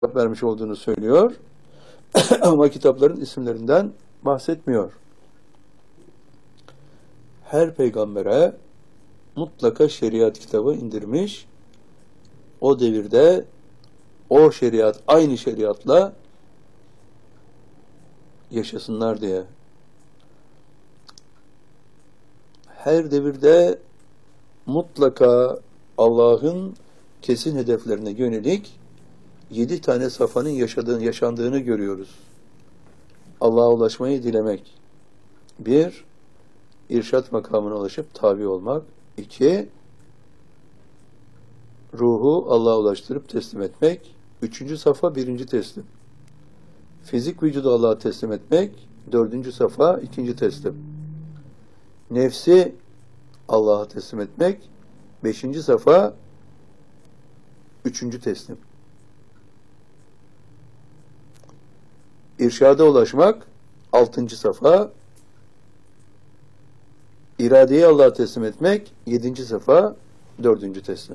vermiş olduğunu söylüyor. Ama kitapların isimlerinden bahsetmiyor. Her peygambere mutlaka şeriat kitabı indirmiş. O devirde o şeriat aynı şeriatla yaşasınlar diye. Her devirde mutlaka Allah'ın kesin hedeflerine yönelik 7 tane safhanın yaşandığını görüyoruz. Allah'a ulaşmayı dilemek. 1. İrşat makamına ulaşıp tabi olmak. 2. Ruhu Allah'a ulaştırıp teslim etmek. 3. safa 1. teslim. Fizik vücudu Allah'a teslim etmek. 4. safa 2. teslim. Nefsi Allah'a teslim etmek. 5. safa 3. teslim. İrşada ulaşmak 6. safa. İradeyi Allah'a teslim etmek 7. safa 4. teslim.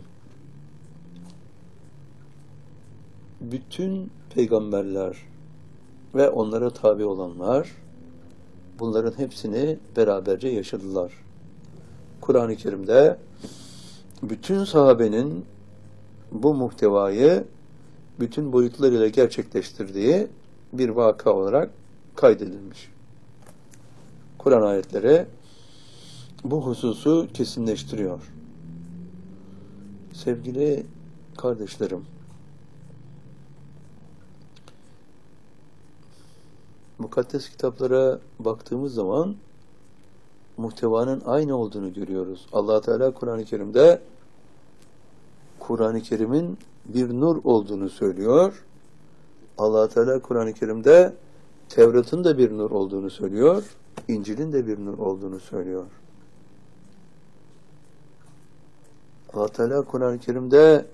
Bütün peygamberler ve onlara tabi olanlar bunların hepsini beraberce yaşadılar. Kur'an-ı Kerim'de bütün sahabenin bu muhtevayı bütün boyutlarıyla gerçekleştirdiği bir vaka olarak kaydedilmiş. Kur'an ayetleri bu hususu kesinleştiriyor. Sevgili kardeşlerim, mukaddes kitaplara baktığımız zaman muhtevanın aynı olduğunu görüyoruz. Allah Teala Kur'an-ı Kerim'de Kur'an-ı Kerim'in bir nur olduğunu söylüyor. Allah Teala Kur'an-ı Kerim'de Tevrat'ın da bir nur olduğunu söylüyor. İncil'in de bir nur olduğunu söylüyor. Allah Teala Kur'an-ı Kerim'de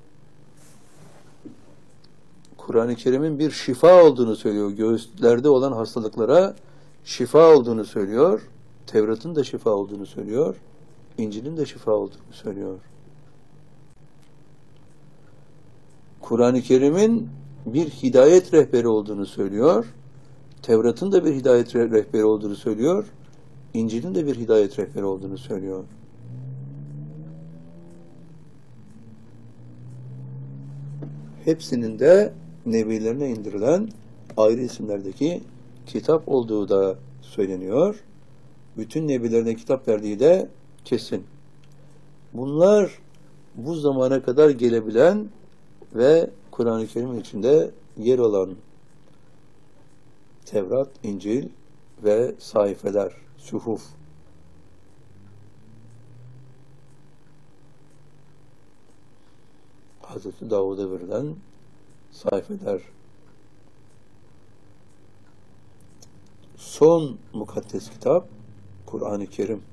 Kur'an-ı Kerim'in bir şifa olduğunu söylüyor. Göğüslerde olan hastalıklara şifa olduğunu söylüyor. Tevrat'ın da şifa olduğunu söylüyor. İncil'in de şifa olduğunu söylüyor. Kur'an-ı Kerim'in bir hidayet rehberi olduğunu söylüyor. Tevrat'ın da bir hidayet rehberi olduğunu söylüyor. İncil'in de bir hidayet rehberi olduğunu söylüyor. Hepsinin de nebilerine indirilen ayrı isimlerdeki kitap olduğu da söyleniyor. Bütün nebilerine kitap verdiği de kesin. Bunlar bu zamana kadar gelebilen ve Kur'an-ı Kerim'in içinde yer alan Tevrat, İncil ve sayfeler, suhuf. Hazreti Davud'a verilen sayfeler. Son mukaddes kitap Kur'an-ı Kerim.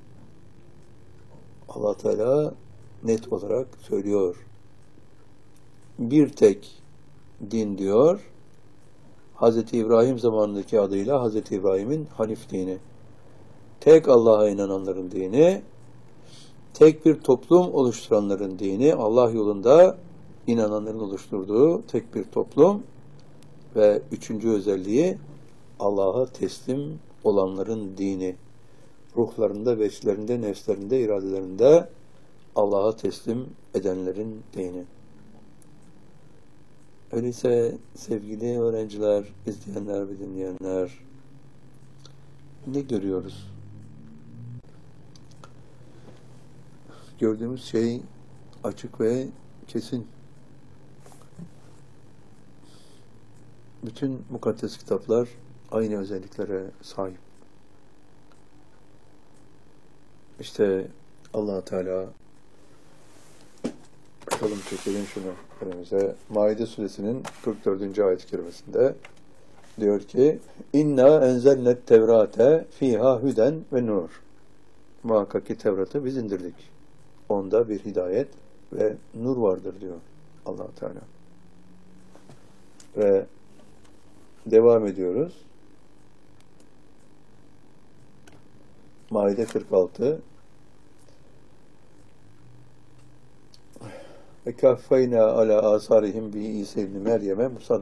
Allah Teala net olarak söylüyor. Bir tek din diyor. Hazreti İbrahim zamanındaki adıyla Hazreti İbrahim'in Hanif dini. Tek Allah'a inananların dini, tek bir toplum oluşturanların dini, Allah yolunda inananların oluşturduğu tek bir toplum ve 3. özelliği Allah'a teslim olanların dini. Ruhlarında, veçlerinde, nefslerinde, iradelerinde Allah'a teslim edenlerin dini. Öyleyse sevgili öğrenciler, izleyenler ve dinleyenler, ne görüyoruz? Gördüğümüz şey açık ve kesin. Bütün mukaddes kitaplar aynı özelliklere sahip. İşte Allah Teala, bakalım çekelim şunu önümüze. Maide suresinin 44. ayet-i kerimesinde diyor ki: İnna enzelnet tevrate fiha huden ve nur. Muhakkak ki Tevrat'ı biz indirdik. Onda bir hidayet ve nur vardır diyor Allah Teala. Ve devam ediyoruz. Maide 46. ve kaffeyna ala asarihim bi İsa ibn Meryem'e